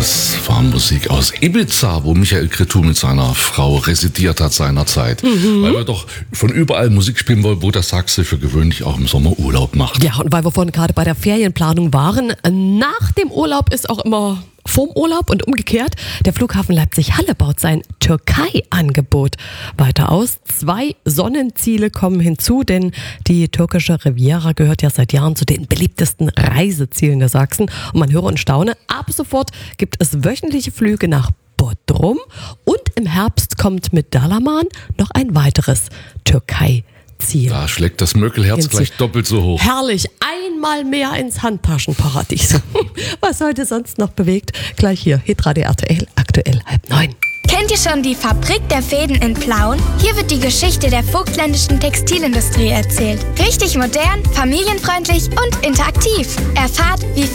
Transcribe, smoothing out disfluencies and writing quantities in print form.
Das war Musik aus Ibiza, wo Michael Cretu mit seiner Frau residiert hat seinerzeit. Weil wir doch von überall Musik spielen wollen, wo der Sachse für gewöhnlich auch im Sommer Urlaub macht. Ja, und weil wir vorhin gerade bei der Ferienplanung waren, nach dem Urlaub ist auch immer vorm Urlaub und umgekehrt. Der Flughafen Leipzig-Halle baut sein Türkei-Angebot weiter aus. 2 Sonnenziele kommen hinzu, denn die türkische Riviera gehört ja seit Jahren zu den beliebtesten Reisezielen der Sachsen. Und man höre und staune, ab sofort gibt es wöchentliche Flüge nach Bodrum und im Herbst kommt mit Dalaman noch ein weiteres Türkei-Ziel. Da schlägt das Möckelherz gleich doppelt so hoch. Herrlich, einmal mehr ins Handtaschenparadies. Was heute sonst noch bewegt, gleich hier, Hitradio RTL, aktuell 8:30. Kennt ihr schon die Fabrik der Fäden in Plauen? Hier wird die Geschichte der vogtländischen Textilindustrie erzählt. Richtig modern, familienfreundlich und interaktiv. Erfahrt, wie